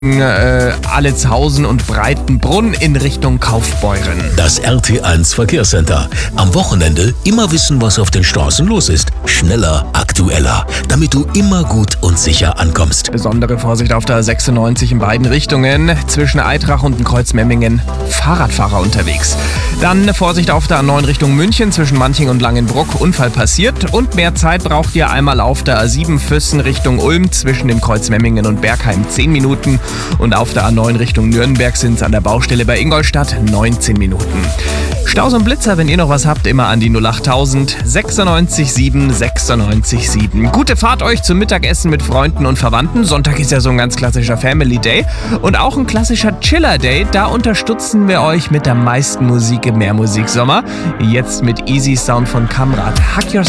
Allitshausen und Breitenbrunn in Richtung Kaufbeuren. Das RT1 Verkehrscenter. Am Wochenende immer wissen, was auf den Straßen los ist. Schneller, aktueller, damit du immer gut und sicher ankommst. Besondere Vorsicht auf der 96 in beiden Richtungen. Zwischen Eitrach und Kreuzmemmingen Fahrradfahrer unterwegs. Dann Vorsicht auf der A9 Richtung München zwischen Manching und Langenbruck. Unfall passiert. Und mehr Zeit braucht ihr einmal auf der A7 Füssen Richtung Ulm zwischen dem Kreuzmemmingen und Bergheim 10 Minuten. Und auf der A9 Richtung Nürnberg sind es an der Baustelle bei Ingolstadt 19 Minuten. Staus und Blitzer, wenn ihr noch was habt, immer an die 08000 96 7 96 7. Gute Fahrt euch zum Mittagessen mit Freunden und Verwandten. Sonntag ist ja so ein ganz klassischer Family Day und auch ein klassischer Chiller Day. Da unterstützen wir euch mit der meisten Musik im Mehrmusiksommer. Jetzt mit Easy Sound von Kamrat. Hack Your